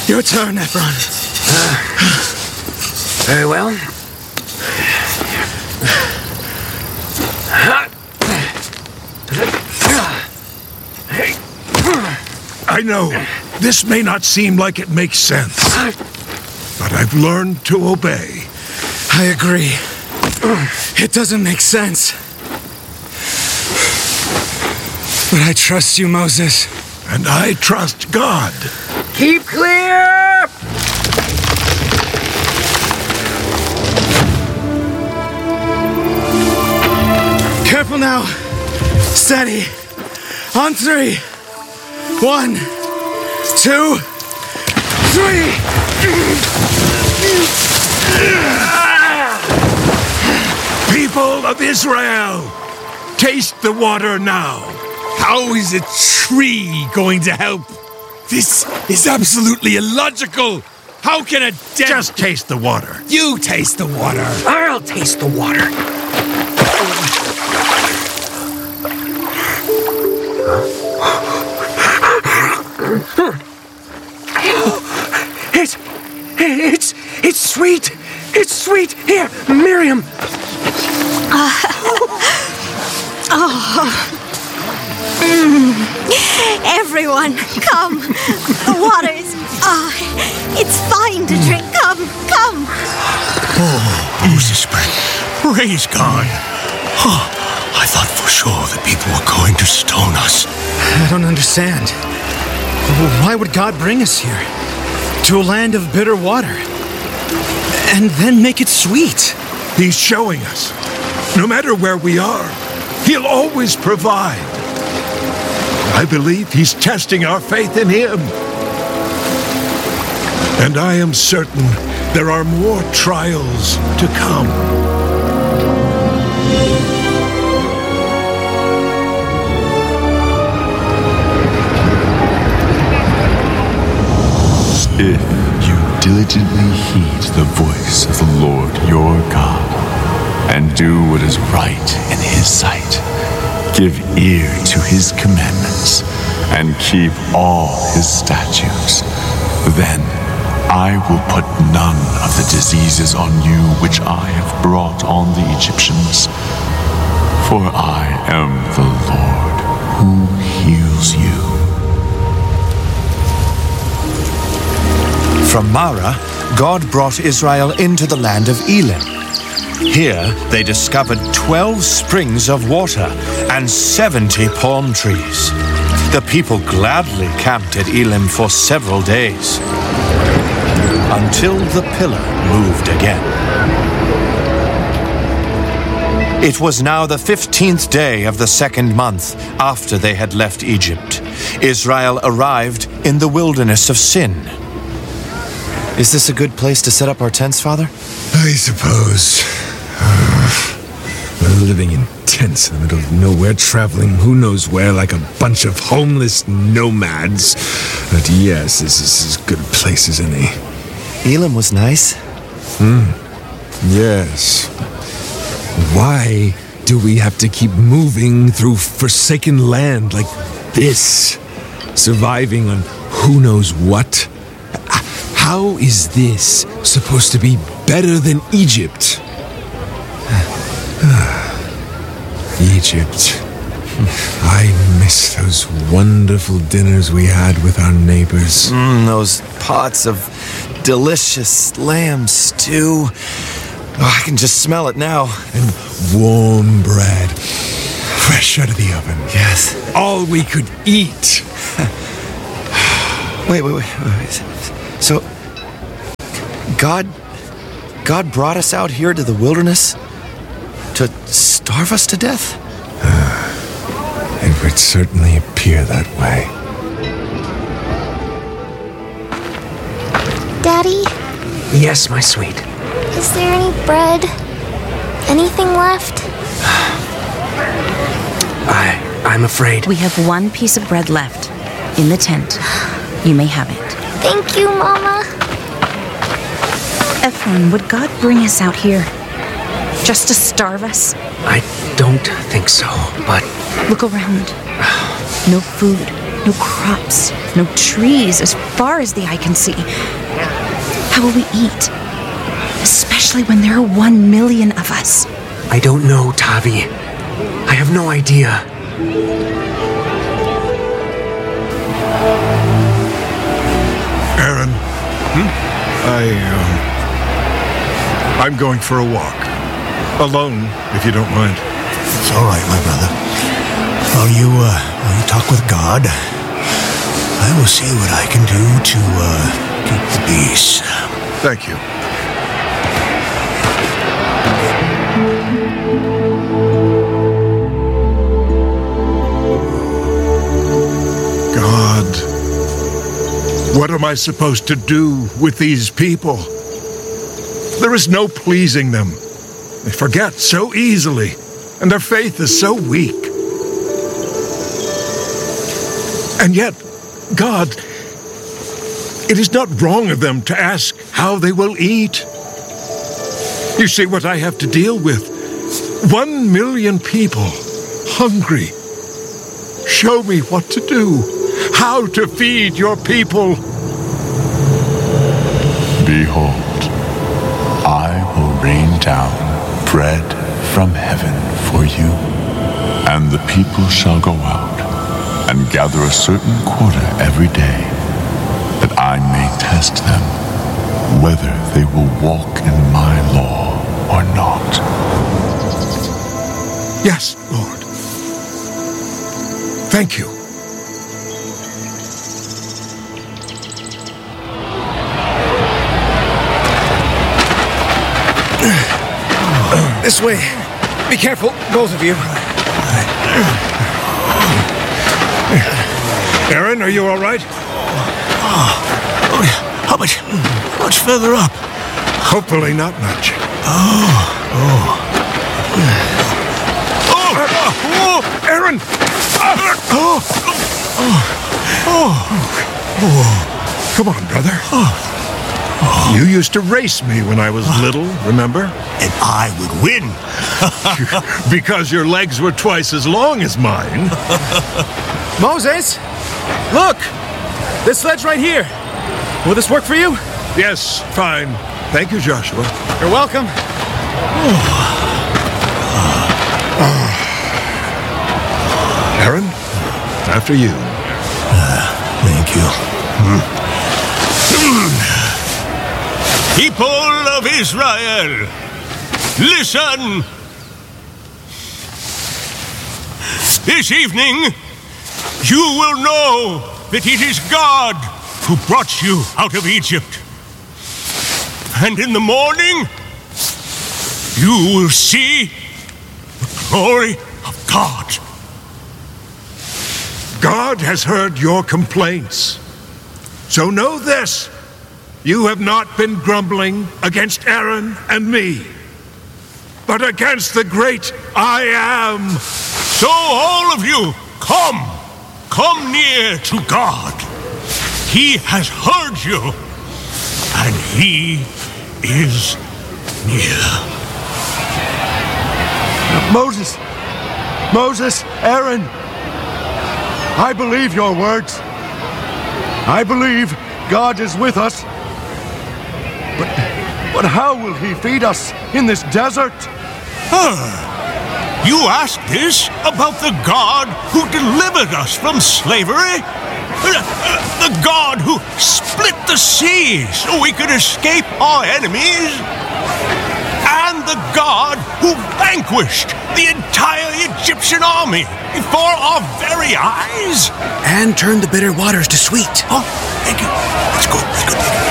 Your turn, Ephron. Very well. I know, this may not seem like it makes sense, but I've learned to obey. I agree. It doesn't make sense. But I trust you, Moses. And I trust God. Keep clear! Careful now. Steady. On 3. 1, 2, 3. People of Israel, taste the water now. How is a tree going to help? This is absolutely illogical. How can a dead... Just taste the water. You taste the water. I'll taste the water. It's sweet. It's sweet. Here, Miriam. Everyone, come. The water is... it's fine to drink. Come. Oh, Moses, praise God. Oh, I thought for sure that people were going to stone us. I don't understand. Why would God bring us here? To a land of bitter water? And then make it sweet? He's showing us. No matter where we are, He'll always provide. I believe He's testing our faith in Him. And I am certain there are more trials to come. If you diligently heed the voice of the Lord your God, and do what is right in His sight, give ear to His commandments, and keep all His statutes, then I will put none of the diseases on you which I have brought on the Egyptians, for I am the Lord who heals you. From Marah, God brought Israel into the land of Elim. Here they discovered 12 springs of water and 70 palm trees. The people gladly camped at Elim for several days, until the pillar moved again. It was now the 15th day of the 2nd month after they had left Egypt. Israel arrived in the wilderness of Sin. Is this a good place to set up our tents, Father? I suppose. We're living in tents in the middle of nowhere, traveling who knows where like a bunch of homeless nomads. But yes, this is as good a place as any. Elim was nice. Yes. Why do we have to keep moving through forsaken land like this? Surviving on who knows what? How is this supposed to be better than Egypt? Egypt. I miss those wonderful dinners we had with our neighbors. Those pots of delicious lamb stew. I can just smell it now. And warm bread, fresh out of the oven. Yes. All we could eat. Wait. So, God brought us out here to the wilderness to starve us to death? It would certainly appear that way. Daddy? Yes, my sweet. Is there any bread? Anything left? I'm afraid. We have one piece of bread left in the tent. You may have it. Thank you, Mama. Ephron, would God bring us out here just to starve us? I don't think so, but... Look around. No food, No crops, no trees as far as the eye can see. How will we eat? Especially when there are 1 million of us. I don't know, Tavi. I have no idea. Aaron, I'm going for a walk. Alone, if you don't mind. It's all right, my brother. While you talk with God, I will see what I can do to keep the peace. Thank you. God, what am I supposed to do with these people? There is no pleasing them. They forget so easily, and their faith is so weak. And yet, God, it is not wrong of them to ask how they will eat. You see what I have to deal with. 1 million people, hungry. Show me what to do, how to feed your people. Behold, I will rain down bread from heaven for you, and the people shall go out and gather a certain quota every day, that I may test them, whether they will walk in my law or not. Yes, Lord. Thank you. This way. Be careful, both of you. Aaron, are you all right? How much further up? Hopefully not much. Aaron! Come on, brother. You used to race me when I was little, remember? And I would win. Because your legs were twice as long as mine. Moses! Look! This sledge right here. Will this work for you? Yes, fine. Thank you, Joshua. You're welcome. Aaron, after you. Thank you. People of Israel, listen! This evening, you will know that it is God who brought you out of Egypt. And in the morning, you will see the glory of God. God has heard your complaints. So know this. You have not been grumbling against Aaron and me, but against the great I Am. So all of you, come near to God. He has heard you, and he is near. Moses, Aaron, I believe your words. I believe God is with us. But how will he feed us in this desert? You ask this about the God who delivered us from slavery? The God who split the sea so we could escape our enemies? And the God who vanquished the entire Egyptian army before our very eyes? And turned the bitter waters to sweet. Oh, thank you. That's good.